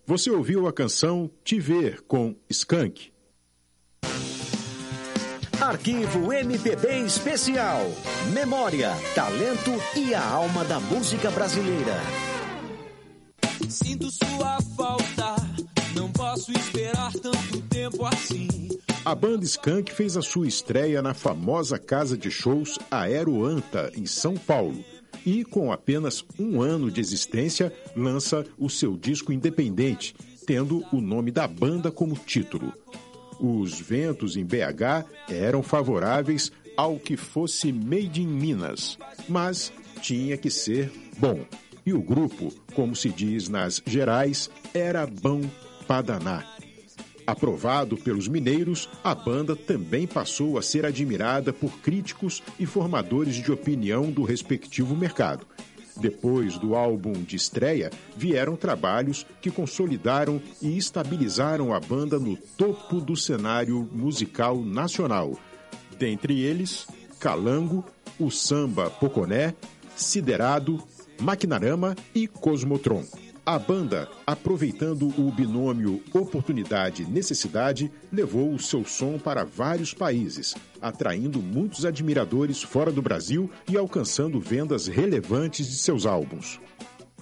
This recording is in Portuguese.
Você ouviu a canção Te Ver, com Skank. Arquivo MPB Especial. Memória, talento e a alma da música brasileira. Sinto sua falta, não posso esperar tanto tempo assim. A banda Skank fez a sua estreia na famosa casa de shows Aeroanta, em São Paulo. E, com apenas um ano de existência, lança o seu disco independente, tendo o nome da banda como título. Os ventos em BH eram favoráveis ao que fosse made in Minas, mas tinha que ser bom. E o grupo, como se diz nas gerais, era bom pra danar. Aprovado pelos mineiros, a banda também passou a ser admirada por críticos e formadores de opinião do respectivo mercado. Depois do álbum de estreia, vieram trabalhos que consolidaram e estabilizaram a banda no topo do cenário musical nacional. Dentre eles, Calango, o Samba Poconé, Siderado, Maquinarama e Cosmotron. A banda, aproveitando o binômio oportunidade-necessidade, levou o seu som para vários países, atraindo muitos admiradores fora do Brasil e alcançando vendas relevantes de seus álbuns.